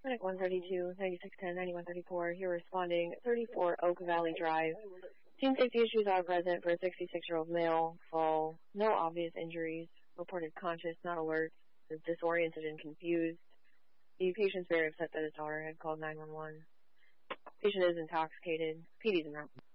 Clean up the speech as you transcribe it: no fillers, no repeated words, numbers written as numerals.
Clinic 132, 9610, 9134. You're responding 34 Oak Valley Drive. Team safety issues are present for a 66-year-old male. Fall. No obvious injuries. Reported conscious, not alert. Is disoriented and confused. The patient's very upset that his daughter had called 911. Patient is intoxicated. PD's in route.